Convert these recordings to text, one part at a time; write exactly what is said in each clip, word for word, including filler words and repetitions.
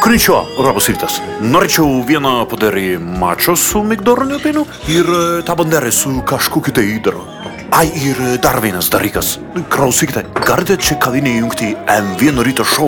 Konnichiwa, labas rytas. Norėčiau vieną padarį mačo su migdoroniu pienu ir tą banderę su kažkokiu tai įdaru. Ai, ir dar vienas dalykas. Klausykite, galite čia kavinėje jungti M vieno ryto šou.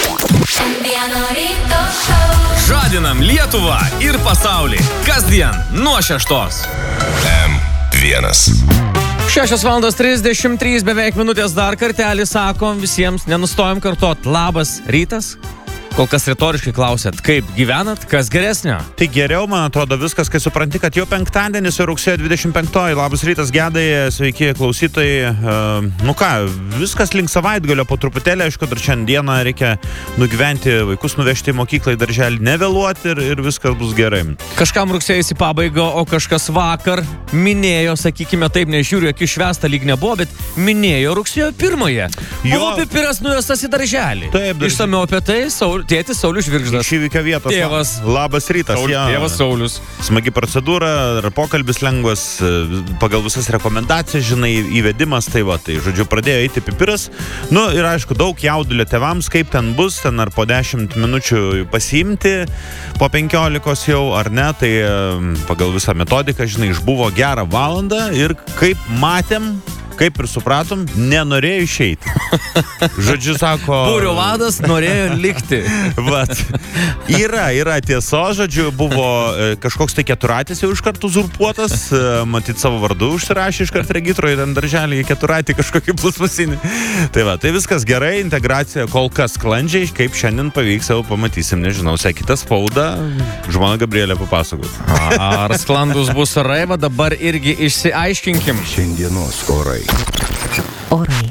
Žadinam Lietuvą ir pasaulį. Kasdien nuo šeštos. M vienas. šešios valandos trisdešimt trys beveik minutės dar kartelį sakom visiems, nenustojam kartot. Labas rytas. Kol kas retoriškai klausėt, kaip gyvenat, kas geresnio? Tai geriau, man atrodo, viskas, kai supranti, kad jau penktadienis ir rugsėjo dvidešimt penktoji. Labas rytas, Gedai, sveiki klausytojai. Uh, nu ką, viskas link savaitgalio po truputėlį, aišku, dar šiandieną reikia nugyventi, vaikus nuvežti į mokyklą, į darželį, nevėluoti ir, ir viskas bus gerai. Kažkam rugsėjais į pabaigą, o kažkas vakar minėjo, sakykime taip, nežiūriu, kiek švęsta lyg nebuvo, bet minėjo rugsėjo pirmąją. Buvo pipiras nuvestas į darželį. Taip, išsamiau apie tai, Saul, tėtis Saulius Žvirgždas. Iš įvykio vietos. Tėvas. Labas rytas. Saul, ja. Tėvas Saulius. Smagi procedūra, ir pokalbis lengvas, pagal visas rekomendacijas, žinai, įvedimas, tai va, tai žodžiu, pradėjo eiti pipiras. Nu, ir aišku, daug jaudulio tėvams, kaip ten bus, ten ar po dešimt minučių pasiimti, po penkiolikos jau, ar ne, tai pagal visą metodiką, žinai, išbuvo gerą valandą ir kaip matėm, kaip ir supratom, nenorėjo išeiti. Žodžiu, sako... Būrio vadas norėjo likti. Vat. Yra, yra tieso, žodžiu, buvo kažkoks tai keturatis jau iš karto uzurpuotas, matyt savo vardu užsirašė iš karto regitroje, ten darželį keturatį kažkokį plasmasinį. Tai va, tai viskas gerai, integracija kol kas sklandžiai, kaip šiandien pavyks, jau pamatysim, nežinau, sekite spaudą, žmona Gabrielė papasakos. Ar sklandus bus orai, va dabar irgi išsiaiškinkim. Šiandienos orai. Orai.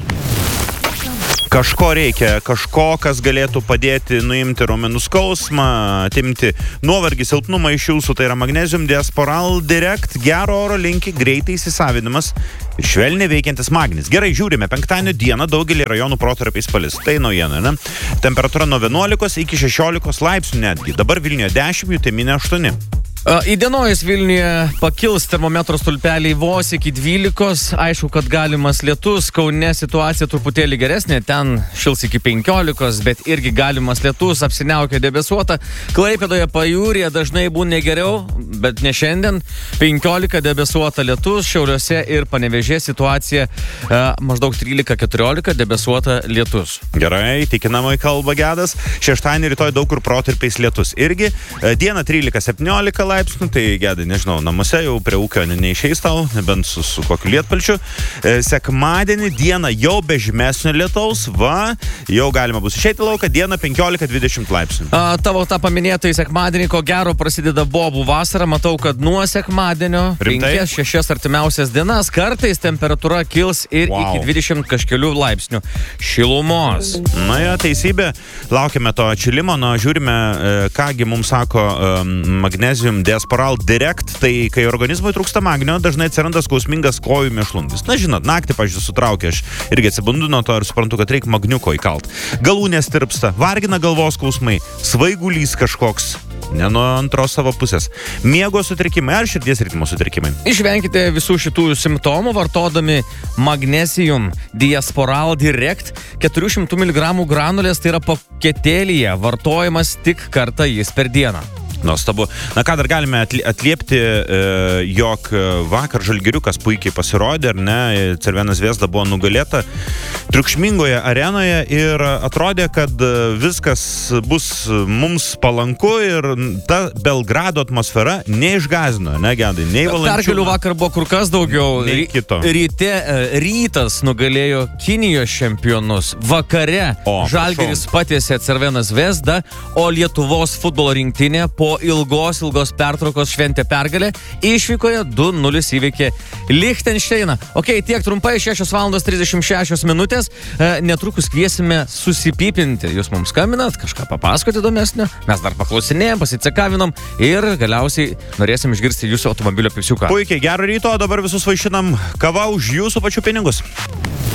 Kažko reikia, kažko, kas galėtų padėti nuimti raumenų skausmą, atimti nuovargį, silpnumą iš jūsų, tai yra Magnesium Diasporal Direct, gero oro linki, greitai įsisavinimas ir švelniai veikiantis magnis. Gerai, žiūrime, penktadienio dieną daugelį rajonų protarpiais palis. Tai naujiena, ne? Temperatūra nuo vienuolikos iki šešiolikos laipsnių netgi. Dabar Vilniuje dešimt, Juteminė aštuoni. Įdienojus Vilniuje pakils termometro stulpeliai vos iki dvylikos. Aišku, kad galimas lietus. Kaune situacija truputėlį geresnė. Ten šils iki penkiolikos, bet irgi galimas lietus. Apsiniaukia debesuota. Klaipėdoje pajūryje dažnai būna geriau, bet ne šiandien. penkiolika debesuota lietus. Šiauliuose ir Panevėžyje situacija e, maždaug trylika keturiolika debesuota lietus. Gerai, tikinamai kalba Gedas. Šeštadienį rytoj daug kur protarpiais lietus. Irgi e, diena trylika septyniolika laipsnių, tai Gedai, nežinau, namuose jau prie ūkio neišeis tau, nebent su, su kokiu lietpalčiu. E, sekmadienį dieną jau be žymesnio lietaus, va, jau galima bus išeiti lauką, dieną penkiolika dvidešimt laipsnių. A, tavo tą paminėtą į sekmadienį, ko gero, prasideda bobų vasara. Matau, kad nuo sekmadienio penkias šešias artimiausias dienas kartais temperatūra kils ir wow. iki dvidešimt kažkelių laipsnių šilumos. Na jo, teisybė, laukiame to atšilimo, nu, žiūrime, kągi mums sako um, Magnesium Diasporal Direct, tai kai organizmui trūksta magnio, dažnai atsiranda skausmingas kojų mėšlungis. Na, žinot, naktį, pažiūrėjau, sutraukė, aš irgi atsibundu nuo to ir suprantu, kad reikia magniuko įkalt. Galūnės tirpsta, vargina galvos skausmai, svaigulys kažkoks, ne nuo antros savo pusės, miego sutrikimai ar širdies ritmo sutrikimai. Išvenkite visų šitų simptomų vartodami Magnesium Diasporal Direct keturių šimtų miligramų granulės, tai yra paketėlyje, vartojimas tik kartą jis per dieną. Nuostabu. Na ką, dar galime atliepti, jog vakar Žalgiriukas puikiai pasirodė, ar ne, Cervena Zvezda buvo nugalėta triukšmingoje arenoje ir atrodė, kad viskas bus mums palanku ir ta Belgrado atmosfera neišgazino, ne, Gedai, nei Valančiūno. Pergalių vakar buvo kur kas daugiau. Nei kito. Ryte, rytas nugalėjo Kinijos čempionus. Vakare o, Žalgiris patiesė Cervena Zvezda, o Lietuvos futbolo rinktinė po ilgos, ilgos pertraukos šventė pergalę. Išvykoje du nulis įveikė Lichtenšteiną. Ok, tiek trumpai, šešios valandos trisdešimt šešios minutės. E, netrukus kviesime susipypinti. Jūs mums skambinat, kažką papasakoti įdomesnio. Mes dar paklausinėjom, pasicekavinom ir galiausiai norėsim išgirsti jūsų automobilio pipsiuką. Puikiai, gero ryto, dabar visus vaišinam kava už jūsų pačių pinigus.